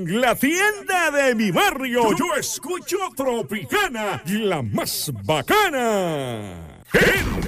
En la tienda de mi barrio yo escucho Tropicana, la más bacana.